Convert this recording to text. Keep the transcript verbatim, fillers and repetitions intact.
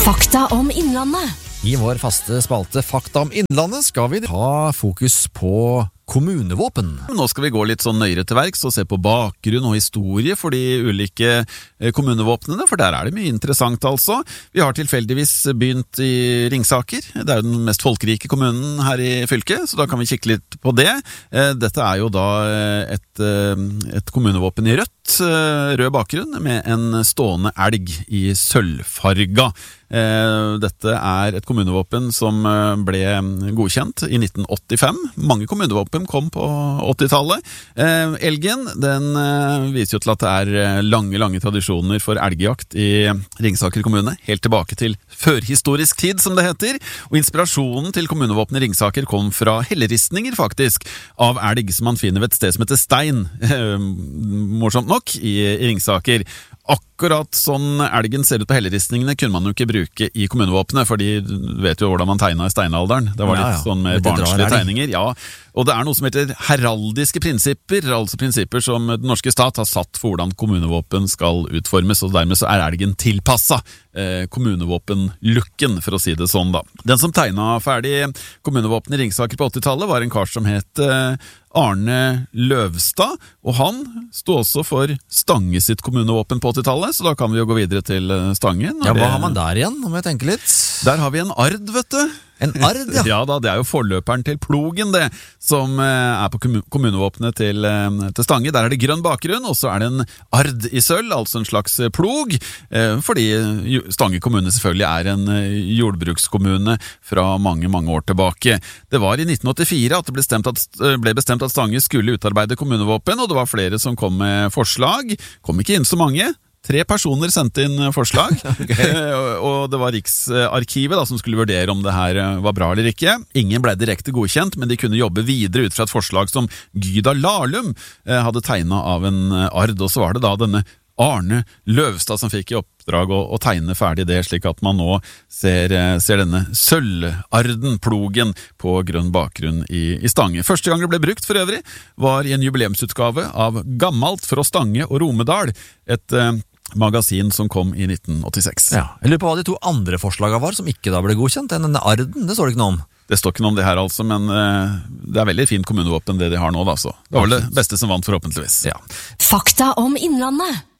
Fakta om Innlandet. I vår faste spalte Fakta om Innlandet skal vi ha fokus på kommunevåpen. Nå skal vi gå litt sånn nøyere til verks og se på bakgrunn og historie for de ulike kommunevåpnene, for der er det mye interessant altså. Vi har tilfeldigvis begynt i Ringsaker. Det er jo den mest folkerike kommunen her i fylket, så da kan vi kikke litt på det. Dette er jo da et, et kommunevåpen i rødt, rød bakgrunn, med en stående elg i sølvfarga. Dette er et kommunevåpen som ble godkjent i nitten åttifem. Mange kommunevåpen kom på åttitallet. Elgen, den viser jo til at det er lange, lange tradisjoner for elgjakt i Ringsaker kommune, helt tilbake til førhistorisk tid, som det heter. Og inspirasjonen til kommunevåpenet Ringsaker kom fra helleristninger, faktisk, av elg som man finner ved et sted som heter Stein, morsomt nok, i Ringsaker. Akkurat sånn elgen ser ut på helleristningene kunne man jo ikke bruke i kommunevåpenet, for de vet jo hvordan man tegnet i steinalderen. Det var litt ja, ja. sånn med barnslige tegninger. Ja, og det er noe som heter heraldiske prinsipper, altså prinsipper som den norske stat har satt for hvordan kommunevåpen skal utformes, og dermed så er elgen tilpasset eh, kommunevåpen-looken, for å si det sånn da. Den som tegnet ferdig kommunevåpen i Ringsaker på åttitallet var en kar som het eh, Arne Løvstad, og han sto også for Stange sitt kommunevåpen på åttitallet, så da kan vi jo gå videre til Stange. Ja, hva har man der igjen, om jeg tenker litt? Der har vi en ard, vet du. En ard, ja. Ja da, det er jo forløperen til plogen det, som er på kommunevåpenet til, til Stange. Der er det grønn bakgrunn, og så er det en ard i sølv, altså en slags plog, fordi Stange kommune selvfølgelig er en jordbrukskommune fra mange, mange år tilbake. Det var i nitten åttifire at det ble bestemt at, ble bestemt at Stange skulle utarbeide kommunevåpen, og det var flere som kom med forslag. Kom ikke inn så mange. Tre personer sendte inn forslag, okay. Og det var Riksarkivet da, som skulle vurdere om det her var bra eller ikke. Ingen ble direkte godkjent, men de kunne jobbe videre ut fra et forslag som Gyda Lahlum hadde tegnet av en ard, og så var det da denne Arne Løvstad som fikk i oppdrag å, å tegne ferdig det, slik at man nå ser, ser denne sølvarden, plogen, på grønn bakgrunn i, i Stange. Første gang det ble brukt for øvrig var i en jubileumsutgave av Gammalt fra Stange og Romedal, et eh, magasin som kom i nitten åttiseks. Ja, jeg lurer på hva de to andre forslagene var som ikke da ble godkjent. Denne arden, det står det ikke noe om. Det står ikke noe om det her altså, men eh, det er veldig fint kommunevåpen det de har nå da, så. Det var vel det beste som vant forhåpentligvis. Ja. Fakta om Innlandet.